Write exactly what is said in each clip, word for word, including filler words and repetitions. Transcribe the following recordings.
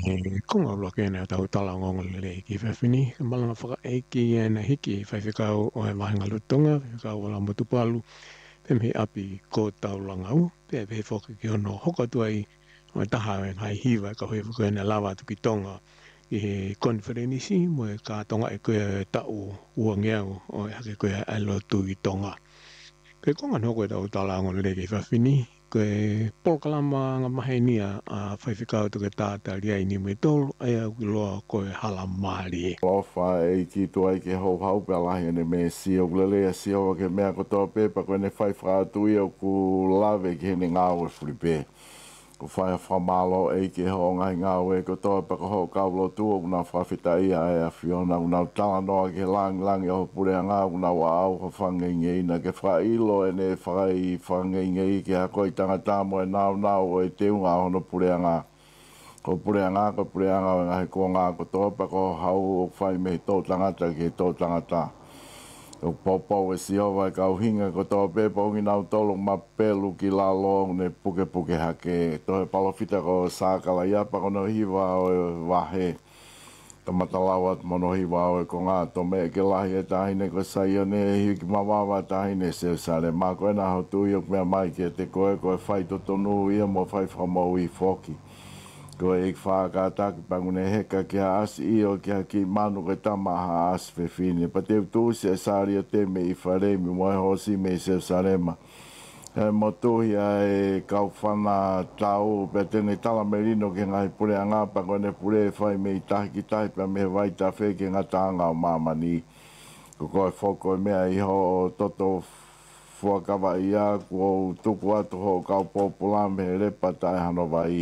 konga loa kēnei tau tala ngongo le ki whewhini. Malana whakaeiki e na hiki whaiwhikau o he mahinga lutonga, whaiwhikau o la motupalu, pemhe api ko tau langau, pia pehe whoka ki hono hokatuai o taha e hai hiwa ka hui whaka ene lawa tuki tonga i he konferenisi mo e ka tonga e koe tau ua ngeau o e hake koe alo tu i tonga. Ke konga noko e tau tala ngongo le ki whewhini, koe polkalama ngā mahe nia a whaiwhikau tuke tāta ria i ni me tolu ai au ki loa koe hala maari. Lofa e ki tua i ke hau hau pe alahi ane me si o glele a si o ke mea kotoa pepa koe ne whai whaatui au ku lawe ki hene ngāwe whiripe. Ko whai a whamalo e ke ho ngai ngāwe kotoa pa ko ho kaulo tua una whawhita ia e a whiona una tala noa ke lang lang i o pure a ngā una wa au ho whangengi ina ke whailo e ne whai whangengi ke a koe tangata mo e nau nau e te unga hono pure a ngā. Ko pure a ngā, ko pure a ngā o ngahi ko ngā kotoa pa ko hau o whai me tō tangata ke tō tangata. O popo e si owa e kau hinga ko tō pepa ungi nau tolo ma pelu ki la long ne puke puke hake. Tō he palofita ko sākala iapa ko no hiwa o e wahe. Ka matalawat mono hiwa o e ko ngā tō me ke lahi e tahine ko saia ne hiki mawawa tahine se sare. Mā koe nā hau tui o mea mai ke te koe koe whai to tonu ia mo whai whamau i whoki. Ko e whakataki pangune heka ki a asi i o ki a ki manu ke tamaha asi whewhine. Pa te utusi e sari o te me i wharemi mo e hosi me i se sarema. E motuhi a e kau whana tau pe tene tala merino ke ngai pure a ngā pa kone pure e whai me i tahi ki tahi pa me vai ta whē ke ngā tanga o mamani. Ko koe whoko e mea i ho toto fuakawa i a kua tuku atu ho kau popula me repa tai hano vai.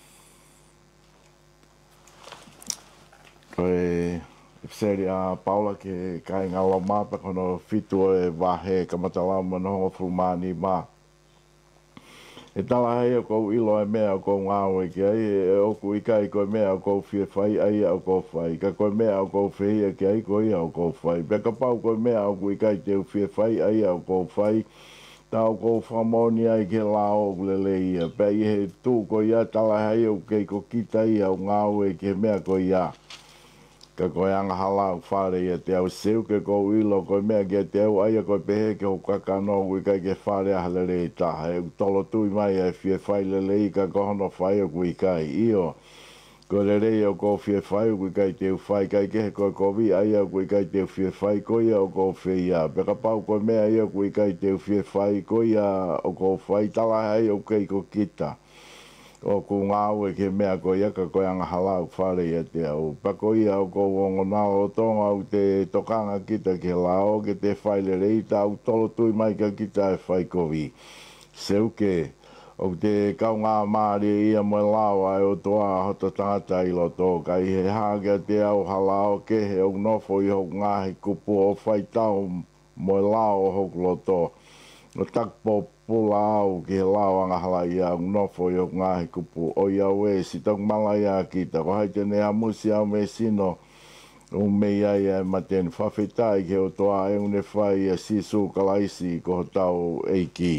Koe seri a Paula ke kai ngā lo mapa kono fitu e wahe ka matalau mana hongo fulmani ma. E tala hei o kou ilo e mea o kou ngāwe ki ai e oku i kai koe mea o kou fie whai ai au kou whai. Ka koe mea o kou whia ki ai koe au kou whai. Pea ka pau koe mea o kui kai te fie whai ai au kou whai. Tau kou whamoni ai ke lao o lele ia. Pea i he tū koe ia tala hei o kei ko kita i au ngāwe ki he mea koe ia. Ka koe anga halau whare ia te au seu ke kou ilo koe mea ke te au aia koe pehe ke ho kakano ui kai ke whare ahalere i taha. E tolo tui mai e fie whai lele i ka kohono whai o kui kai. Io, ko lere i o kou fie whai o kui kai te u whai kai ke he koe kovi aia o kui kai te u fie whai ko ia o kou whai ia. Peka pau koe mea ia o kui kai te u fie whai ko ia o kou whai tala hei o kei ko kita. O ku ngāwe ke mea ko ia ka koe anga halau whare ia te au. Pako ia o ko wongo nao o tonga au te tokanga kita ke lao ke te whaile reita au tolo tui mai ka kita e whai kovi. Seuke, o te kau ngā maari ia moe lao ai o toa hota tangata i loto. Ka i he hāga te au halao ke he o nofo i hok ngāhi kupu o whai tau moe lao o hok loto. No takpo pula au ki he lao anga hala ia nofo i o ngahi kupu o ia we si tau mala ia kita. Ko hai tene a musi au me sino o me ia ia maten whawhitai ke o toa e une whai a sisu kalaisi ko tau eiki.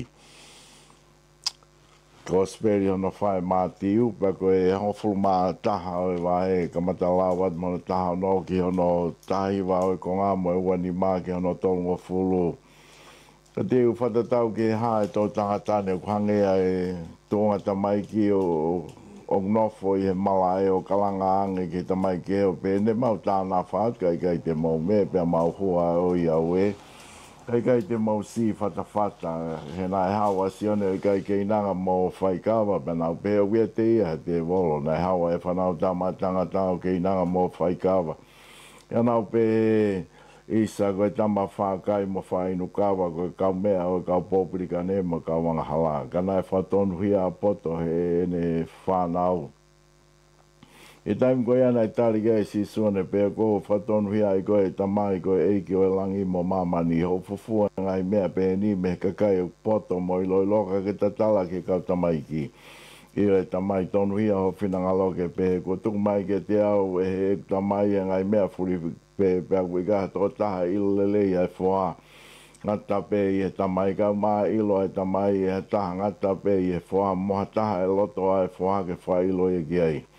Ko speri hono whai mātiu pa ko e hofulu mā taha o e wae ka mata lawat mono taha no ki hono tahi wa o e ko ngā mo e wani mā ki hono tongo fulu. Ka te u whatatau ke hae tō tangatane o kuhangea e tōnga tamai ki o, o nofo i he mala e o kalanga ange ke tamai ke o pēne mau tāna whaat kai kai te mau me pia mau hua o i au e. Kai kai te mau si whatawhata he nai hawa sione o kai ke inanga mo whaikawa pa nau pēo wea te ia te wolo nai hawa e whanau tama tangatau ke inanga mo whaikawa. Ia nau pē isa koe tama whakai mo whainu kawa koe kau mea o kau pōpirika ne mo kau wanga hala. Kana e whatonu hia a poto he ene whanau. E taim koe ana i tari gai si suane pēr ko whatonu hia i koe tamai koe eiki o e langi mo mamani. Ho fufua ngai mea pē ni me kakai o poto mo ilo i loka ke tatala ke kau tamai ki. I re tamai tonu hia ho whinangaloke pē ko tuku mai ke te au e he tamai e ngai mea furi pe pe aku ika to taha ilo lele ia e whoa ngata pe i he tamai ka maa ilo e tamai i he taha ngata pe i he whoa moha taha e loto a e whoa ke wha ilo i ki ai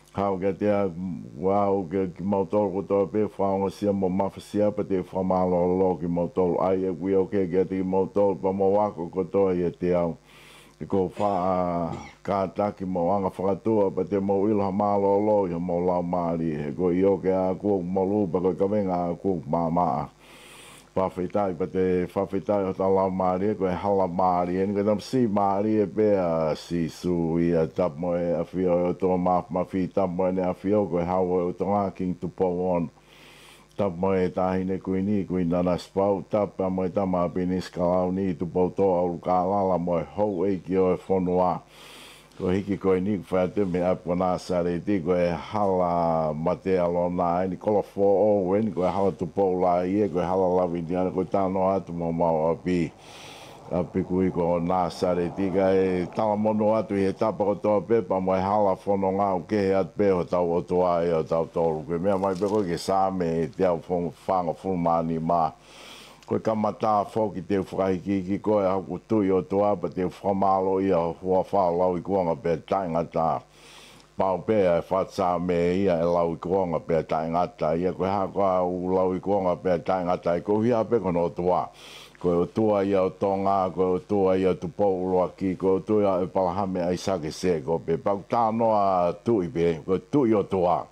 hau ke te wow ke ki mautolo ko to pe whaonga sia mo mawhasia pa te whamalo lo ki mautolo ai e kui o ke ke te mautolo pa mo wako ko to i e te au i ko wha ka taki mo anga whakatua pa te mo ilo ha malo lo i mo lau maari e ko i o ke a kua mo lupa ko ka venga a kua mamaa whawhitai pa te whawhitai o ta lau maari e ko e hala maari e ni ko tam si maari e pe a si su i a tap mo e a whio o tō ma mawhi tap mo e ne a whio ko e hawa o tō ngā king tu po on tap mo e tahine kui ni kui nana spau tap pa mo e tama pinis kalau ni tu po tō au ka lala mo e hou e ki o e whonua ko hiki koe ni whaate me apu nā sare ti ko e hala mate alo nā e ni kolo fo o e ni ko e hala tu po la i e ko e hala lawi ni ana ko tāno atu mo mau api api kui ko nā sare ti ka e tala mono atu i he tapa ko toa pepa mo e hala whono ngā u ke he at pe o tau o toa e o tau tolu ko mea mai peko ke sāme e te au whanga fulmani maa koe kamata whoki te whakahiki ki koe haku tui o toa pa te whamalo ia hua whalau i kuanga pe taingata. Pau pe e whatsa me ia e lau i kuanga pe taingata. Ia koe haka u lau i kuanga pe taingata i koe hia pe kono o toa. Koe o toa ia o tonga, koe o toa ia tupo uloa ki, koe o toa e palahame ai sake se ko pe. Pau tānoa tui pe, koe tui o toa.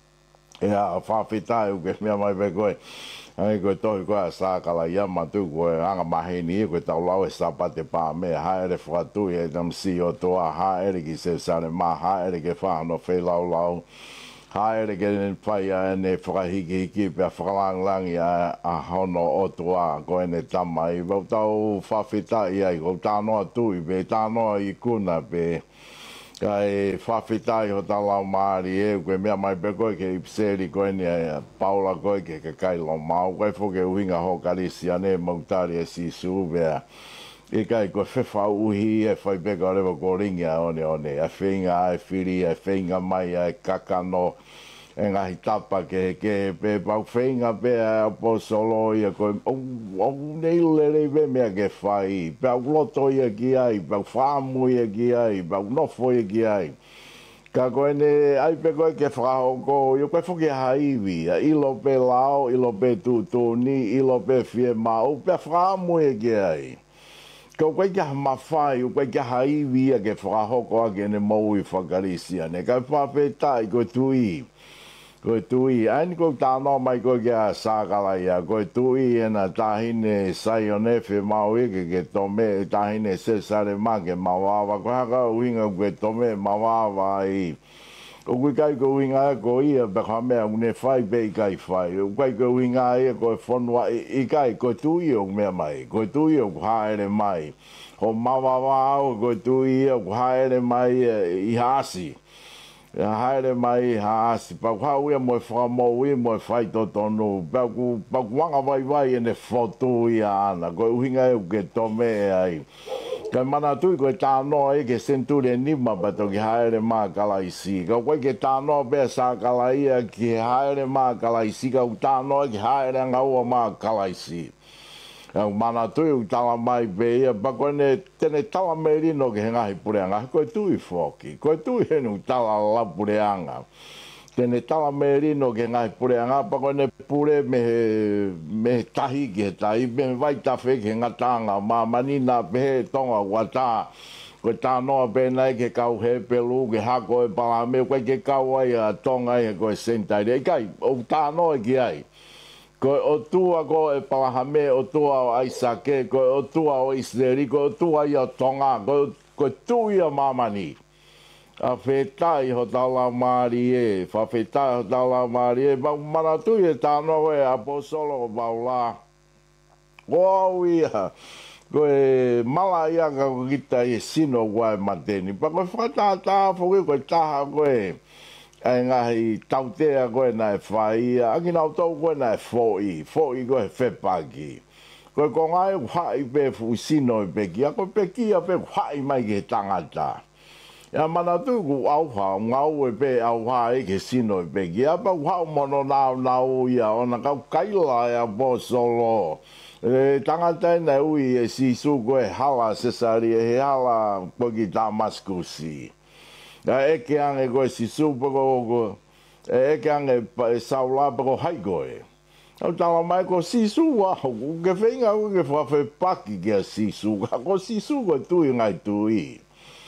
Ea whawhitai uke mea mai pe koe. Ai koe tohi koe a sākala ia matu koe anga mahini i koe tau lau e sapate pā me haere whakatui e tam si o toa haere ki se sare mā haere ke whahano whai lau lau haere ke whai a ene whakahiki hiki pia whakalangilangi a, a hono o toa koe ne tama i wau tau whawhitai ai ko tānoa tui pe tānoa i kuna pe kai whawhitai ho talau maari e koe mea mai pe koe ke ipseri koe ni a paula koe ke ke kai lo mau koe whoke uhinga ho karisi ane mautari e si sūwea e kai koe whewha uhi e whai pe koe rewa ko ringi a one one e whinga e whiri e whinga mai e kakano e ngahi tapa ke ke pe pau whinga pe a po solo i a koe o neile rei pe mea ke whai pau loto i a ki ai pau whamu i a ki ai pau nofo i a ki ai ka koe ne ai pe koe ke whahoko i koe whuki haiwi a ilo pe lao ilo pe tutuni ilo pe fie mau pe whamu i a ki ai Kau koe kia mawhai, o koe kia haiwi a ke whakahoko a ke ne mau i whakarisia. Ne kai whawhetai koe tui. Koe tui. Aini koe tāno mai koe kia sākala ia. Koe tui e na tahine saionefe mau ike ke tome. Tahine se sare ma ke mawawa. Koe haka uhinga koe tome mawawa i. O koe kai koe uhinga e koe ia peka mea une whai pe i kai whai. O kai koe uhinga e koe whanua i kai koe tui o mea mai. Koe tui o haere mai. Ho mawawa au koe tui o haere mai i haasi. Ia haere mai i haasi. Pau hau ia moe whamau i moe whai totonu. Pau wanga vai vai e ne whotu i ana. Koe uhinga e ke tome e ai. Kai mana tui koe tānoa e ke centure nima pato ki haere mā kalaisi. Kau koe ke tānoa pēr sā kalaia ki haere mā kalaisi. Kau tānoa ki haere ngaua mā kalaisi. Kau mana tui u tala mai pe ia. Pa koe ne tene tala me rino ke he ngahi pureanga. Koe tui whoki. Koe tui henu tala la pureanga. Tene tala me rino ke ngai pureanga pa koe ne pure me me tahi ke tahi me vai tawhe ke ngatanga ma manina pe he tonga wata koe tānoa pe nai ke kau he pelu ke hako e palame koe ke kau ai a tonga e koe sentai rei kai o tānoa ki ai koe o tua koe e palahame o tua o aisake koe o tua o isleri koe o tua i a tonga koe, koe tui a mamani a whetai ho tala maari e, wha whetai ho tala maari e, mau manatui e tāno e a po solo o baula. O au ia, koe mala ia ka kita e sino koe mateni, pa koe whakatata whoki koe taha koe, e ngahi tautea koe na e whaia, aki nau tau koe na e fōi, fōi koe whepaki. Koe ko ngai whai pe fu sino i peki, a koe peki a pe whai mai ke tangata. Ia mana tu ku au ha ngau e pe au ha e ke sino e pe ia pa ha mono na na u ia ona ka kaila ia bo solo e tangata na u e si su ko e hala cesari e hala po ki Damascusi Na e ke ange koe si supa ko e ke ange e saula pa ko hai koe. Au tala mai ko sisu wa ke whenga u ke whawhe paki ke a sisu. Ko sisu ko tui ngai tui.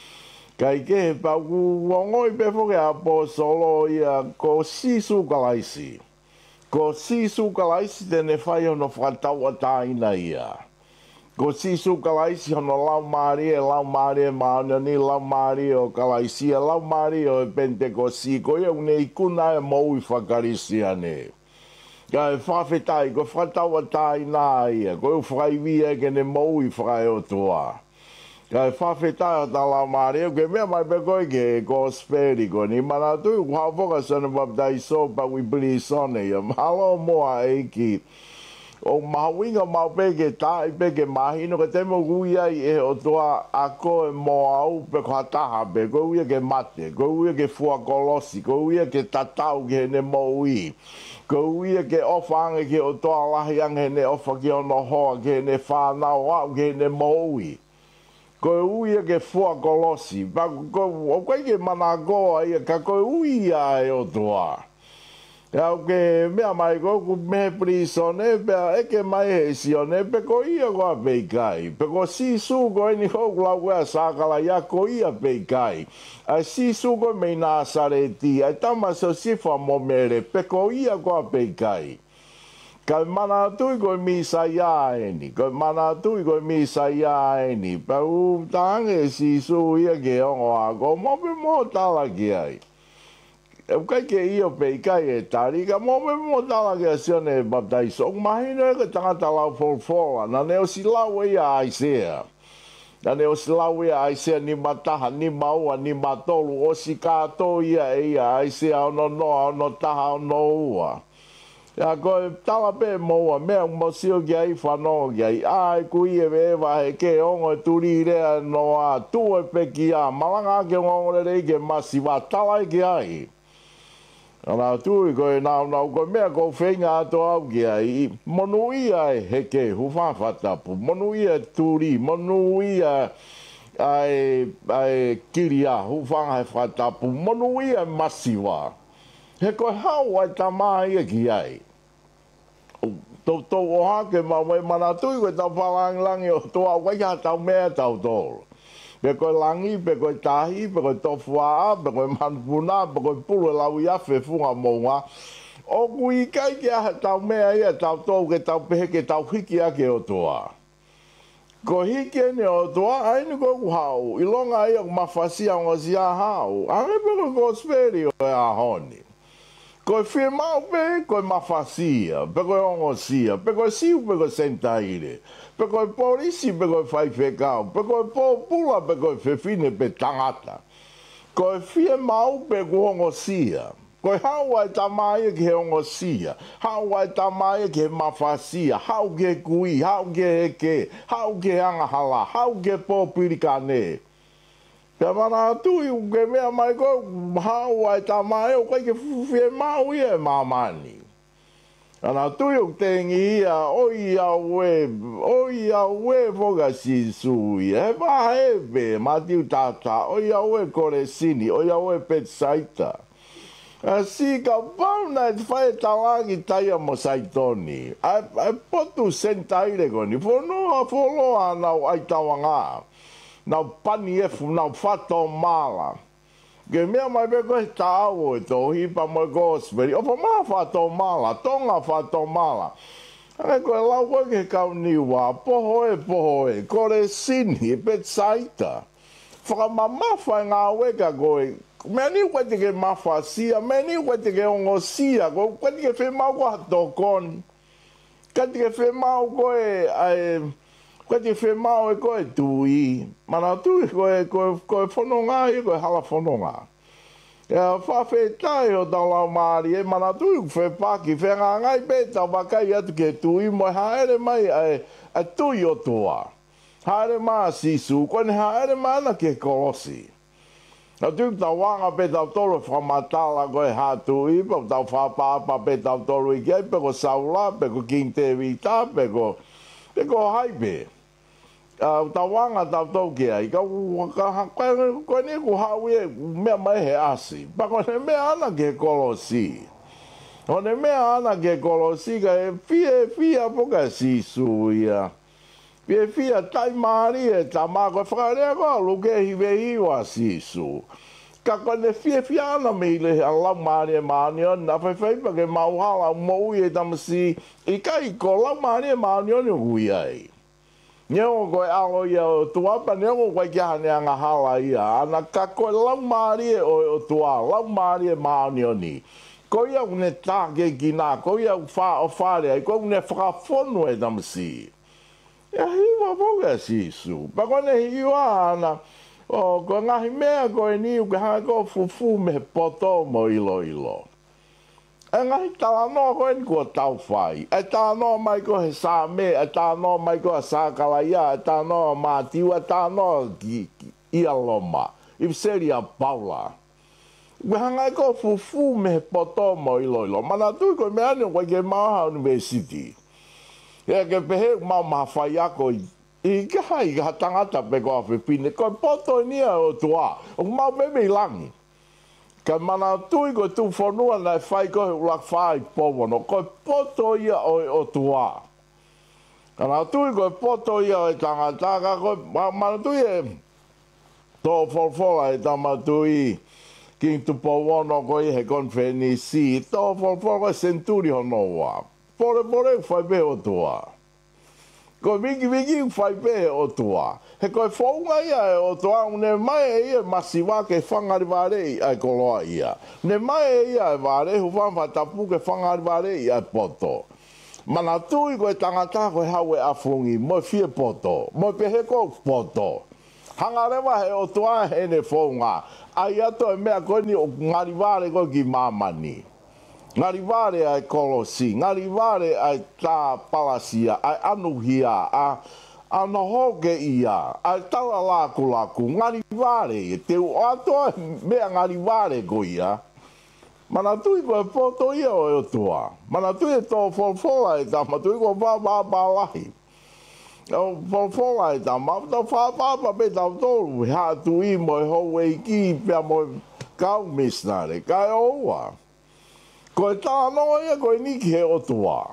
Kai ke he pa ku wangoi pe whoke a po solo ia ko sisu kalaisi. Ko sisu kalaisi tene whai ono whakataua tāina ia. Ko sisu kalaisi ono lau maari e lau maari e maana ni lau maari o kalaisi e lau maari o e pente ko si ko ia une ikuna e mou i whakarisi ane. Ka e whawhetai ko whakataua tāina ia. Ko e whaiwia ke ne mou i whakai o toa. Ka e whawhetai o tā lau maari e ke mea mai pe koe ke ko speri ko ni mana tui ku hawhoka sana waptai so pa we believe sone ia. Mahalo moa eiki. O mahawinga mau peke tai peke mahino ke temo guia i e o toa a koe mo au pe ko hataha pe ko uia ke mate, ko uia ke fua kolosi, ko uia ke tatau ke ne mo ui, ko uia ke ofa ange ke o toa lahi ange ne ofa ke ono hoa ke ne whanau au ke ne mo ui. Ko uia ke fua kolosi, pa ko o koe ke mana goa ia ka ko uia e o toa. Au ke mea mai ko ku me prisone pe e ke mai he sione pe ko ia ko pe kai pe ko si su ko ni ho la wa sa kala ya ko ia pe kai a si su ko me na sareti a tama so si fa mo mere pe ko ia ko pe kai ka mana tu ko mi sa ya ni ko mana tu ko mi sa ya ni pa u tang e si su ia ke o a ko mo pe mo ta la ki ai. E kai ke io pe kai e tari ka mo me mo tala ke asione baptai so mahina ke tangata lau for for na neo si lau e a aisea na neo si lau e a aisea ni mataha ni maua ni matolu o si kato ia e a aisea ono noa ono taha ono ua ya ko tala pe moa mea mo sio ki ai whanau ki ai ai kui e wewa he ke ongo e turi rea noa tu e pe ki a malanga ke ongo re ke masi wa tala ki ai. Ana tu ko na na ko me ko fenga to au ki ai monuia e heke hu fa fata pu monuia turi monuia ai ai kiria hu fa fata pu monuia masiwa he ko hau ai tamai ki ai to to o ha ke ma we mana tu ko ta palang lang yo to au ka ya ta me ta to pe ko langi pe ko tahi pe ko tofua pe ko manpuna pe ko pulo lau ia fe funga moa o kui kai ke a tau mea ia tau tau ke tau pehe ke tau hiki a ke o toa ko hiki ne o toa ainu ko hau ilonga ia ko mafasia o sia hau ane pe ko ko speri o e a honi ko fie mau pe ko mafasia pe ko ongo sia pe ko siu pe ko sentaire pe ko polisi pe ko fai fekau pe ko popula pe ko fefine pe tangata ko fie mau pe ko ongo sia ko hau ai tamai ke ongo sia hau ai tamai ke mafasia hau ke kui hau ke ke hau ke anga hala hau ke popirikane pe mana tu i ke mea mai ko hau ai tamai o kai ke fie mau ia mamani. Ana tu yo tengi ia o ia we o ia we voga si su e va ebe matiu tata o ia we koresini o ia we petsaita asi ka pauna fai tawangi taia mo saitoni a a potu sentaire goni fo no folo ana ai tawanga na pani e fu na fato mala ke mea mai pe koe tāo e tō hipa mo gosperi. O pa maa whato mala, tonga whato mala. Ane koe lau koe ke kau niwa, poho e poho e, kore sini e pet saita. Whakamamawha ngā weka koe, mea ni koe te ke mawha sia, mea ni koe te ke ongo sia, koe te ke whemau koe hato koni. Koe te ke whemau koe ai... Koe te whemau e koe tui, mana tui koe, koe, koe whanonga e koe hala whanonga. E a whawhetai o tau lau maari e mana tui ku whepaki, whenga ngai pe tau wakai atu ke tui, mo haere mai e, e tui o toa. Haere maa sisu, koe ne haere mana ke kolosi. Na tui tau wanga pe tau toro whamatala koe hātui, pe tau whapapa pe tau toro i kei, pe ko saula, pe ko king te vita, pe ko, pe ko haipe. a tawanga tau tau ke ai ka ka ko ko ni ku hawe me mai he asi pa ko me ana ke kolosi one me ana ke kolosi ka e fie fie poka si suia fie fie tai mari e tama ko frare ko lu ke hi ve hi wa si su ka ko ne fie fie ana me le ala mari mani na fe fe pa ke mau hala mo e tamsi i kai ko la mari mani no hui ai Nyo ko alo ia o tua pa nyo ko ki hane anga hala ia ana ka ko lang mari o tua lang mari maunioni ko ia une ta ke gina ko ia fa o fare ko une fra fono e damsi ya hiwa boga si su pa ko ne hiwa ana o ko ngahi mea ko ni ko ha ko fufu me poto mo ilo ilo e ngai tala no ko en ko tau fai e tala no mai ko he sa me e tala no mai ko sa kala ia e tala no ma tiu e tala no ki ia loma i seria paula we hanga ko fufu me poto mo ilo ilo mana tu ko me ane ko ke ma university e ke pehe ma ma fai ako i ka hai ka tangata pe ko fe pine ko poto ni o tua o ma be me langi ka mana tui ko tu whanua nei whai ko lak whai powono, ko poto ia o o tua. Ka mana tui ko poto ia o tangata, ko mana tui e tō wholwhola e tama tui ki tu powono ko i he konfenisi, tō wholwhola ko senturi hono wa. Pore pore whai pe o tua. Ko wiki wiki whai pe o tua. He koe whaunga ia e o toa, ne mai e ia masiwa ke whangari wārei ai koloa ia. Ne mai e ia e wārei hu whanwha tapu ke whangari wārei ai poto. Mana tui koe tangata koe hawe afungi, mo fie poto, mo pehe ko poto. Hangarewa he o toa he ne whaunga, ai ato e mea koe ni o ngari wāre koe ki mamani. Ngari wāre ai kolosi, ngari wāre ai tā palasia, ai anuhia, a... ana hoke ia, ai tala laku laku, ngari wāre, te o atoa mea ngari wāre ko ia. Mana tui koe poto ia o e toa. Mana tui e tō wholwhola e tama, tui koe wā wā wā lahi. O wholwhola e tama, tō whā wā wā pe tau tōru, hā tui mo e hou e ki, pia mo kau misnare, kai oua. Koe tā noa ia koe niki he o toa.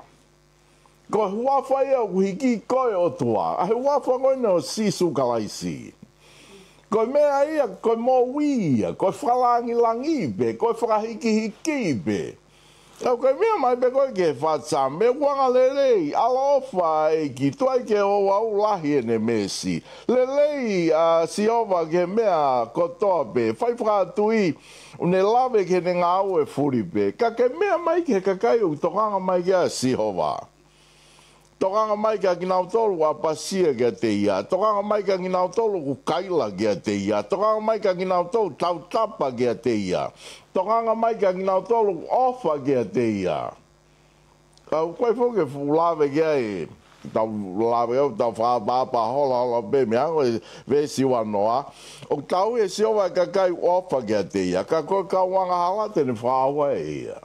Ko huafa ia uhiki koe o tua. A he huafa koe no sisu kalaisi. Ko mea ia, ko mo wia, ko whalangi langi be, ko whakahiki hiki be. Au ko mea mai be koe ke whatsa, me wanga lelei, ala ofa e ki tuai ke o au lahi ene mesi. Lelei a uh, si ova ke mea kotoa be, whai whakatui, une lawe ke ne ngā au e furi be. Ka ke mea mai ke kakai u tokanga mai ke a si ova. Tokanga mai ka kinau tolu a pasia kia te ia. Tokanga mai ka kinau tolu ku kaila kia te ia. Tokanga mai ka kinau tolu tau tapa kia te ia. Tokanga mai ka kinau tolu ku ofa kia te ia. Kau koe fuke fulawe kia e. Tau lawe au tau whaapapa hola hola be me ango e vesi wanoa. O tau e siowa ka kai ofa kia te ia. Ka koe ka wanga hala tene whaua e ia.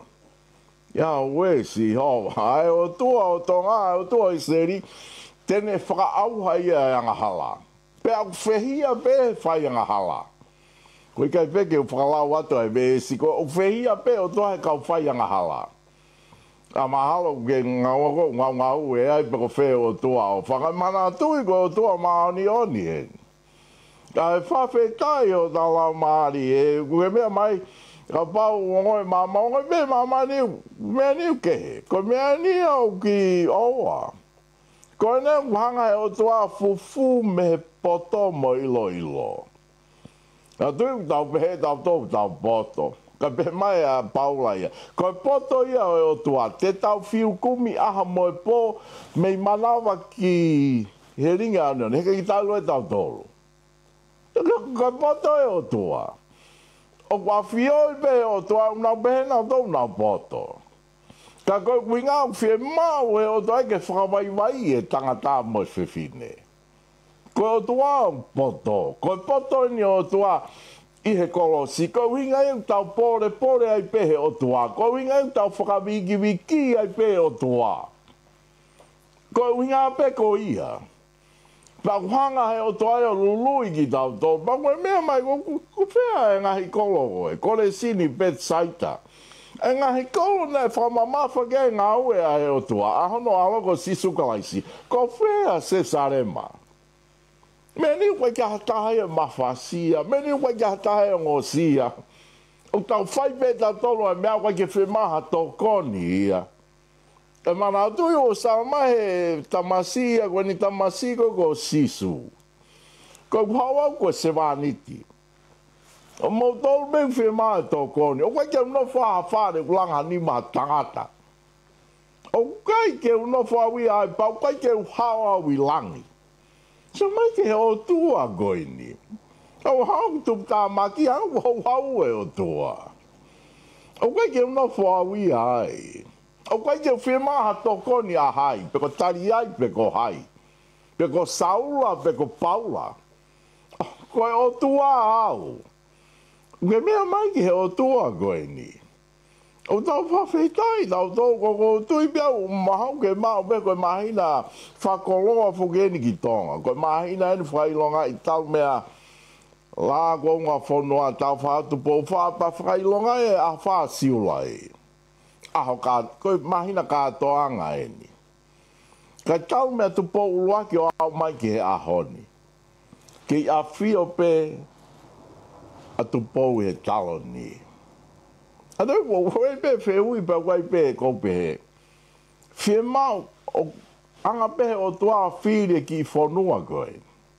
Ia we si ho ai o tua o tonga o tua i seri tene whakaauha ia e anga hala. Pe au whehia pe whai anga hala. Koe kai peke o whakalau ato e be si ko o whehia pe o tua he kau whai anga hala. A mahalo ke ngau ko ngau ngau e ai pe ko whe o tua o whakamana tui ko o tua maoni oni e. Ka e whawhetai o tala maari e kue mea mai ka pau ngoi mama, ngoi me mama ni, mea ni ukehe. Ko mea ni au ki oa. Ko ne hanga e o tua fufu me poto mo ilo ilo. Ka tui tau pehe tau tau tau poto. Ka pehe mai a paula ia. Ko poto ia o tua, te tau fiu kumi aha mo e po, mei manawa ki he ringa anion, heke ki tau loe tau tolu. Ko poto e o tua. O kwa fioi be o toa unau behe nau tau nau poto. Ka koe winga o fie mau e o toa ke whakawai wai e tangata mo se fine. Koe o toa poto. Koe poto ni o toa i he kolosi. Koe winga i tau pore pore ai pehe o toa. Koe winga i tau whakawiki wiki ai pehe o toa. Koe winga pe ko ia. Pa hanga he o toa o lului ki tau tō. Pa koe mea mai ko ko whea e ngahi kolo koe. Kore sini pet saita. E ngahi kolo nei whamamafa ke ngā ue a he o toa. A hono awa ko sisu kalaisi. Ko whea se sarema. Me ni koe kia hatahe e mawhasia. Me ni koe kia hatahe e ngosia. O tau whai peta tolo e mea koe ke whimaha tō koni ia. E mana tui o sa mahe tamasia, koe ni tamasiko ko sisu. Ko hawa ko se vaniti. O mo tolu me whima e tō koni. O kai ke uno wha whare ulanga ni ma tangata. O kai ke uno wha wi ai pa, o kai ke hawa wi langi. So mai ke o tua goini. O hau tu ka maki au hau hau e o tua. O kai ke uno wha wi ai. O kai ke whima tō koni a hai, peko tari ai, peko hai. Peko saula, peko paula. Koe o tua au. Me mea mai ki he o tua koe ni. O tau whawhetai, tau tau koko tui pia o mahau ke mau me koe mahina whakoloa whukeni ki tonga. Koe mahina eni whailonga i tau mea la ko ngā whanua tau whātu po whāpa whailonga e a whāsiula e. Aho ka, koe mahina kātoanga e ni. Ka tau mea tu po ulua ki o au mai ki he ahoni. Ki a whio pe a tu po he talo ni. A tau po, koe pe whehui pa koe pe ko pe he. Whie mau, o anga pe o tua whire ki whanua koe.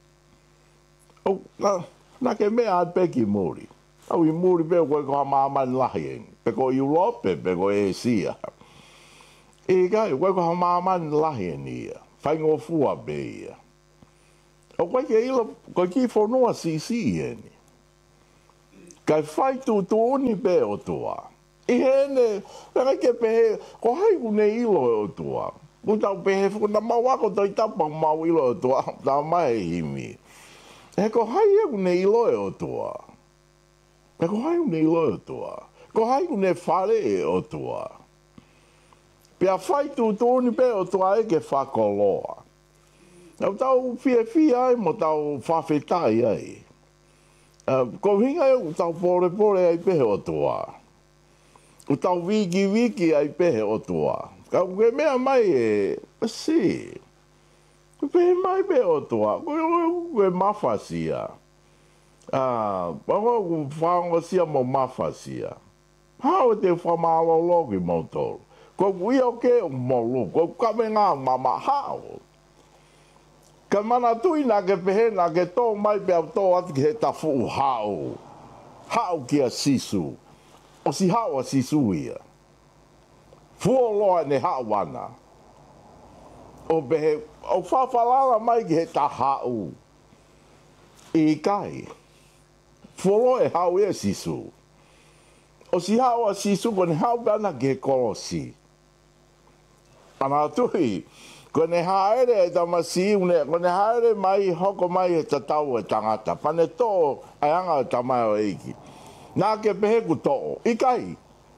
O, na, na ke mea a pe ki muri. Au i muri pe koe koha māmani lahi engi. Peko Europe, peko Asia. E kai, koe koha māmani lahi ni ia. Whaingo fua be ia. O koe ke ila, koe ki whanua sisi eni. Kai whai tu tuoni pe o tua. I hene, kai ke pehe, ko hai une ilo o tua. Kutau pehe, kuna mawako toi tapa mau ilo o tua. Tā mai himi. E ko hai e une ilo o tua. E ko hai une ilo o tua. Ko hai une whare e o tua. Pea whai tu tōni pe o tua e ke whakoloa. Nau tau fia fia ai mo tau whawhetai ai. Uh, ko hinga e u tau pore pore ai pehe o tua. U tau wiki wiki ai pehe o tua. Ka uke mea mai e, si. Ku pehe mai pehe o tua. Ku e mawhasia. Ah, pango ku whangosia mo mawhasia. Hau te whamalo logi mautoro. Ko kui o ke o molu. Ko kame ngā mama hao. Ka mana tui nā ke pehe nā ke tō mai pe au tō ati ki he tafu hao. Hao ki a sisu. O si hao a sisu ia. Fua loa ne hao wana. O pehe, o whawhalala mai ki he ta hao. I kai. Fua loa e hao ia sisu. O si hao a sisu kone hao bana ke kolosi. Ana tui, kone haere e tamasi une, kone haere mai hoko mai e tatau e tangata. Pane tō ai anga e tamai o eiki. Nā ke pehe ku tō, ikai.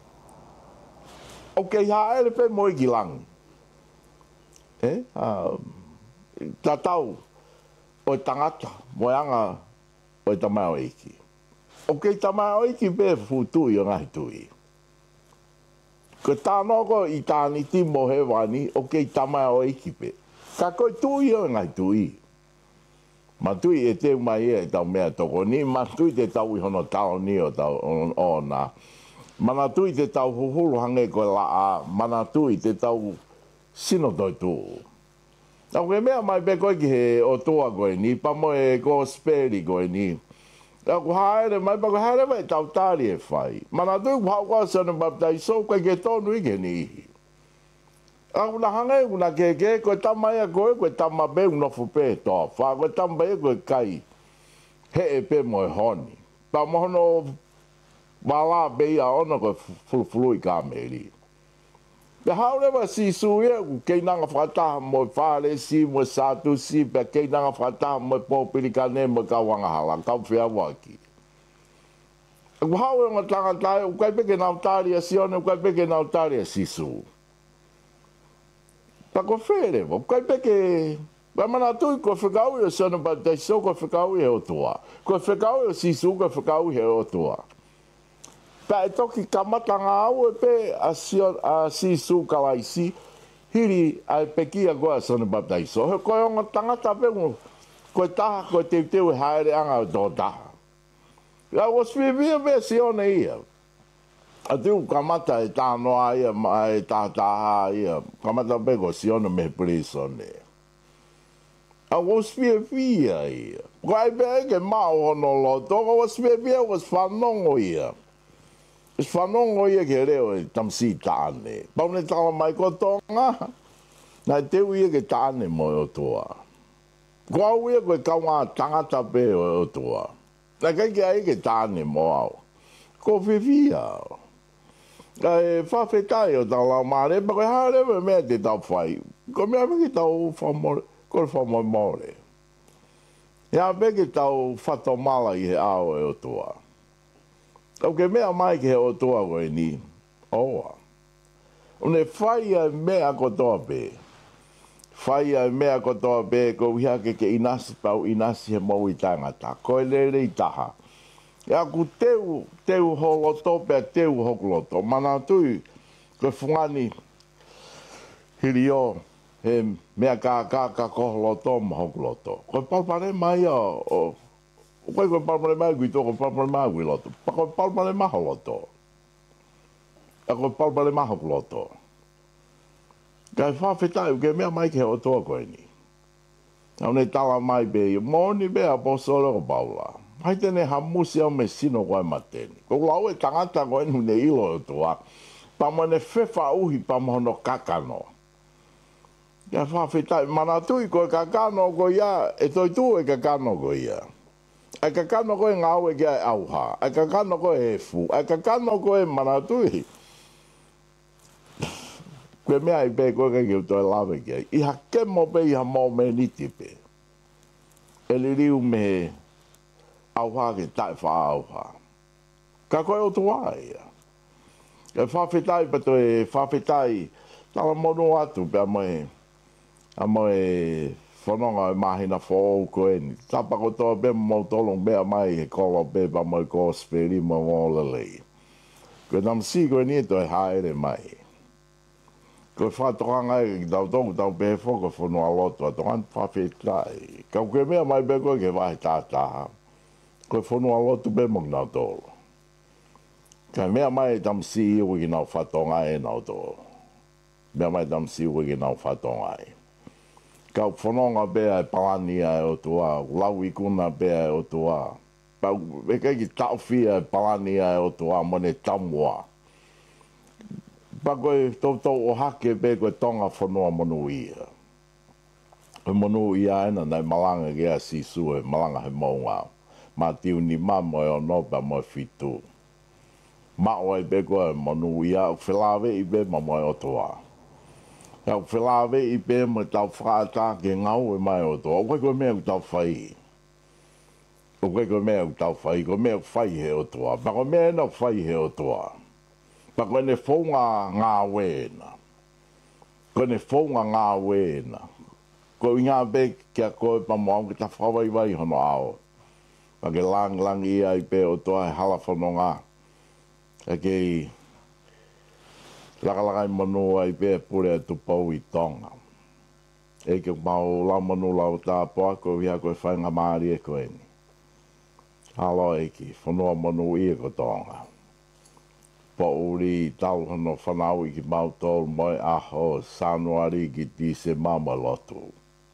O kei haere pe moi ki langi. Eh? Uh, tatau o tangata, moi anga o e tamai o eiki. O kei tamai o iki pe futui o ngahi tui. Ko tāno ko i tāni ti mo he wani o kei tamai o iki pe. Ka koe tui o ngahi tui. Ma tui e te mai e tau mea toko ni, ma tui te tau i hono tau ni o tau o nā. Mana tui te tau huhulu hange koe la a, mana tui te tau sino toi tū. Tau ke mea mai pe koe ki he o toa koe ni, pa mo e ko speri koe ni. Tau ku haere mai pa ku haere mai tau tāri e whai. Mana tui ku hau kua sana maptai so koe ke tonu ike ni ihi. Aku na hangai kuna ke ke koe tamai a koe koe tama be unofu pe toa. Wha koe tama e koe kai he e pe mo e honi. Pa mohono wala be ia ono koe fulufulu i ka meri. Pe haurewa si suia ku kei nanga whakataha mo e whare si mo e sātu si pe kei nanga whakataha mo e pōpiri ka ne mo e ka wangahala. Kau whia waki. Aku haurewa tangatai u kai peke nau tāri a sione u kai peke nau tāri a sisu. Pa ko where mo, kai peke Ba mana tu ko whakau i o sana ba te so ko whakau i o toa. Ko whakau i o sisu ko whakau i o toa. Pa e toki kamata ngā au e pe a, sio, a sisu kalaisi hiri a pekia koa sana ba te so. He koe onga tangata pengu koe taha koe te teu e haere anga o tō taha. Ia o svivia me si ona ia. A tu kamata e tānoa ia ma e tātaha ia. Kamata pengu si ona me presone. A was via via ia. Kai be ke mau hono loto, a was via via was whanongo ia. Is whanongo ia ke reo e tamsi tāne. Paune tala mai ko tonga. Nai teu ia ke tāne mo o toa. Kua uia koe kaunga tangata pe o toa. Nai kai ke ai ke tāne mo au. Ko via via au. Kai whawhetai o tala mare, pa koe harewe mea te tau whai. Ko mea meki tau whamore. Ko fa mo more. Ya bege tau fato mala i he ao e o toa. Au ke mea mai ke he o toa koe ni. Oa. Une whaia mea ko toa pe. Whaia mea ko toa pe ko wihake ke inasi pau inasi he mau i tangata. Koe lere i taha. Ya ku teu, teu holoto pe teu hokloto. Mana tui koe fungani hiri o. He mea ka ka ka ko loto mo loto. Ko palpare mai o o ko ko palpare mai gui to ko palpare mai gui loto. Pa ko palpare mai loto. A ko palpare mai loto. Ka fa feta o ke mea mai ke o to ko ni. Na ne tala mai be mo ni be a posolo ko paula. Hai tene ha musia me sino ko mateni. Ko lau e tangata ko nu ne ilo to a. Pa mo ne fefa uhi pa mo no kakano. Ia whawhetai, mana tui koe kakano ko ia, e toi tu e kakano ko ia. E kakano ko e ngau e kia e auha, e kakano ko e fu, e kakano ko e mana tui. Koe mea i pe koe kei toi lawe kia, i ha ke mo pe i ha mo me niti pe. E li riu me auha ke tai wha auha. Ka koe o tua ia. E whawhetai pa toi whawhetai, tala mono atu pe a moe, a mo e whanonga e mahina whoo koe ni. Tapa ko toa be mo tolong bea mai e kolo be pa mo e ko speri mo ngola lei. Koe nam si koe ni e toi haere mai. Koe whatohanga e tau tongu tau be whoko whanua loto a tongan whawhetai. Kau koe mea mai be koe ke wahi tātaha. Koe whanua loto be mo nau tolo. Kai mea mai e tam si iu ki nau whatonga e nau tolo. Mea mai tam si iu ki nau whatonga e. Kau whanonga bea e palania e o tua, lau i kuna bea e o tua. Pau, e kei ki tauwhia e palania e o tua, mone tamua. Pa koe tautou o hake be koe tonga whanua monu ia. E monu ia ena nei malanga gea sisu e malanga he maunga. Ma tiu ni mamo e o nopa mo e fitu. Ma o e be koe monu ia, o whilawe i be mamo e o tua. Tau whilawe i pe mo tau whaata ke ngau e mai o toa. O koe koe mea u tau whai. O koe koe mea u tau whai. Koe mea u whai he o toa. Pa koe mea ena u whai he o toa. Pa koe ne whaunga ngā wēna. Koe ne whaunga ngā wēna. Koe i ngā be kia koe pa mo au ki ta whawai wai hono ao. Pa ke lang lang ia i pe o toa he hala whanonga. E kei Laka-laka i manu ai pēr pure a tupau i tonga. E ke mau lau manu lau tāpua, ko via koe whainga maari e koe ni. Halo e ki, whanua manu i e ko tonga. Po uri tau hono whanau i ki mau tolu moi aho, sanuari ki tise mama lotu.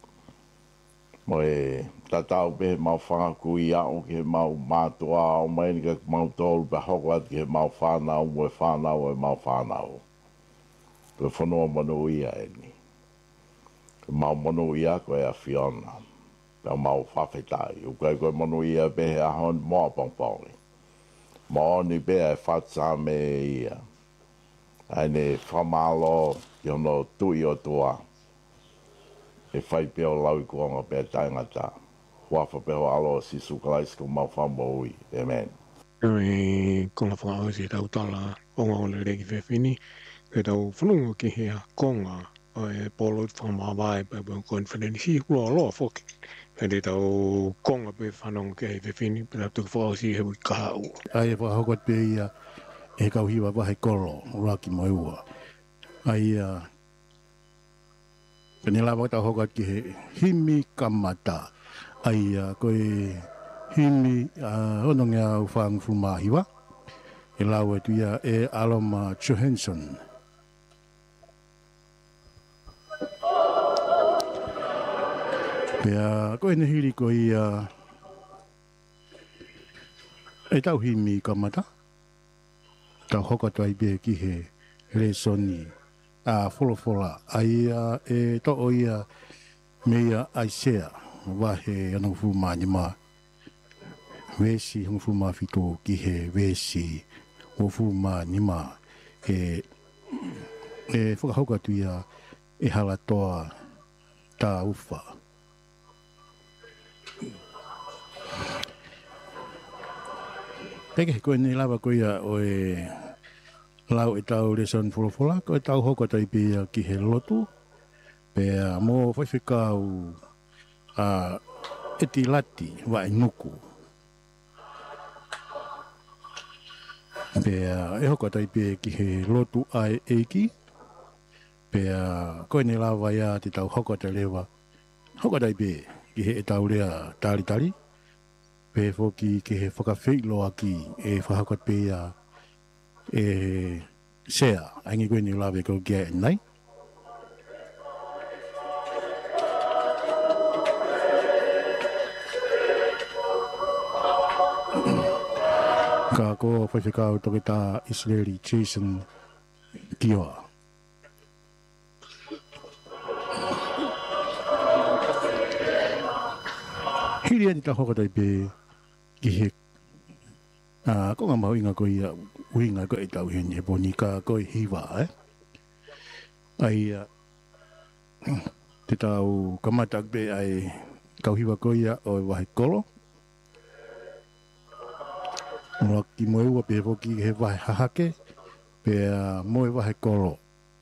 Moe tatau pe he mau whangaku i au ki he mau mātua, o mai ni ka mau tolu pe hokoat ki he mau whanau, moe whanau e mau whanau. Koe whanua manu ia e ni. Koe mau manu ia koe a Fiona. Koe mau whawhetai. Koe koe manu ia behe ahon moa pongpongi. Moa ni behe e whatsa me ia. Aine whamalo i hono tui o tua. E whai peo lau i kuonga behe taingata. Huafa peo alo si sukalais ko mau whambo ui. Amen. E kona whangau si tau tala o ngā ole reki whewhini. Ke tau whanunga ki hea konga o e polo whamawai pa pa konferensi hua loa foki. Hei tau konga pe whanong ke hei whiwhini, pe tau whakausi he ui kaha ua. Ai e whakahokot pe ia e kau hiwa wahe kolo, raki mai ua. Ai a pene lawa tau hokot ki he himi kamata. Ai a koe himi a ono ngea u whaang fumahiwa. E lawa tu ia e Aloma Johansson. Pea koe ne hiri ko ia e tau himi kamata. Tau hokot ai be ki he le soni a folofola ai a e to o ia mea aisea wahe anong fumani ma wesi hong fuma fito ki he wesi o fumani ma e e whakahoka tu ia e halatoa tā ufa. Peke koe ni lawa koe ia o e lau e tau le son folofola, ko e tau hoko tai pia ki he lotu, pea mō whaiwhikau a eti lati wa e nuku. Pea e hoko tai pia ki he lotu ai eiki, pea koe ni lawa ia te tau hoko tai lewa, hoko tai pia ki he e tau lea tari tari, pe foki ki he whakawhilo aki e whahakot pia e sea, aingi koe ni lawe ko kia e nei. Ka ko whaiwhikau toke tā Israeli Jason Kioa. Hiri ani ta hokotai pe ki he Ah, ko nga mau inga ko ia uinga ko e tau hene he ponika ko e hiwa, eh? Ai, uh, te tau kamatak be ai kau hiwa ko ia o e wahe kolo. Mua ki moe ua pe poki he wahe hahake, pe uh, moe wahe kolo.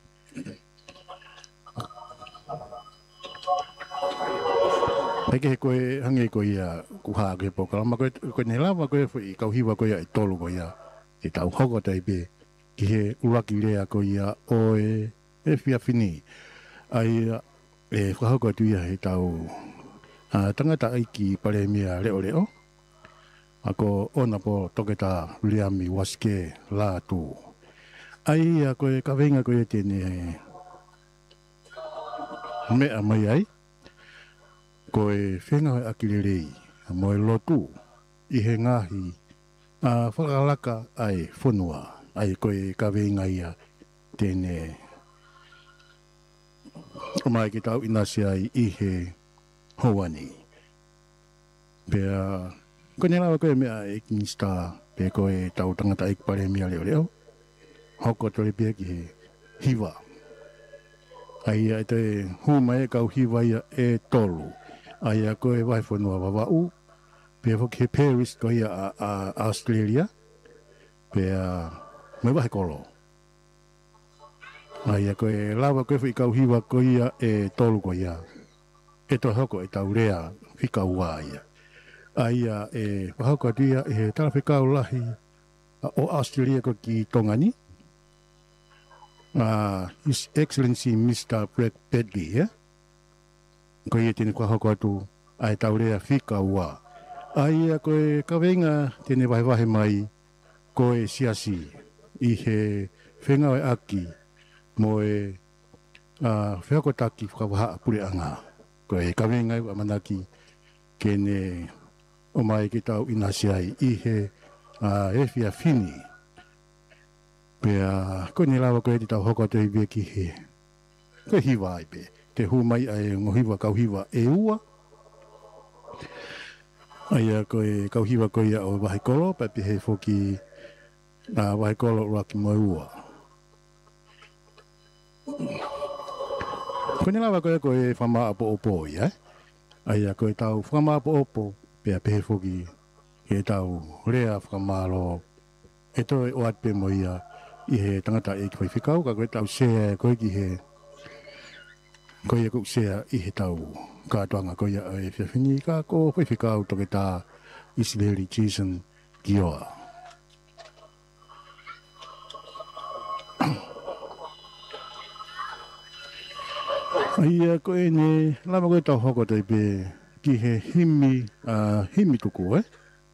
Heke he koe hange ko ia kuhaa koe pokalama koe koe ne lawa koe i kau hiwa koe ia i tolu koe ia te tau hoko tai pe ki he uraki lea koe ia o e e fia fini ai e whakahoko tu ia he tau uh, tangata aiki pare mea leo leo ako ona po toketa liami waske la tu ai a koe kawenga koe tene mea mai ai ko e whenga hoi akirerei, mo e lotu, i he ngahi, a whakalaka ai whonua, ai ko e kawenga ia tēne. O mai ki tau inasi ai i he hoani. Pea, ko ne lawa koe mea e kinsta, pe ko e tau tangata ik pare mea leo leo, hoko tore pia ki he hiwa. Ai ai te huma e kau hiwa ia e tolu. Ai a koe vai whanua wawau, pe whoki he Paris ko ia a, a Australia, pe a me wahe kolo. Ai a koe lawa koe whikau hiwa ko ia e tolu ko ia, e to hoko e tau rea whikau wā ia. Ai a e wahoko atu ia e he tala whikau lahi o Australia ko ki Tongani, uh, His Excellency Mister Brett Bedley, yeah? Ko ia tēne kua hoko atu ai tau rea whika ua. Ai a koe kawenga tēne wahe wahe mai koe siasi i he whenga e aki mo e uh, whiakotaki whakawaha apure anga. Koe kawenga i amanaki kene o mai ki tau inasi ai i he uh, e whia whini. Pea koe ni lawa koe te tau hoko atu i bia ki he. Koe hiwa ai pe. Te humai ai ngohiwa kauhiwa e ua. Ai a koe kauhiwa koe ia o wahe kolo, papi he whoki uh, wahe kolo raki mo ua. Koe ni lawa koe koe whama apo opo i, eh? Ai a koe tau whama apo opo, pea pehe whoki he tau rea whamalo e toi o atpe mo ia i he tangata e ki whaiwhikau, ka koe tau sea koe ki he ko ia ko sea i he tau katoanga ko ia e whiwhini ka ko whiwhikau toke tā Israeli Jason Gioa. Ia ko e ne, lama koe tau hoko tei pe ki he himi, uh, himi tuku e.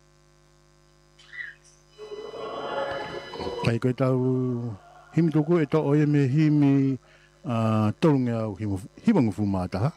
Kai koe tau himi tuku e to oe me himi uh, tolunga au himangufu mātaha.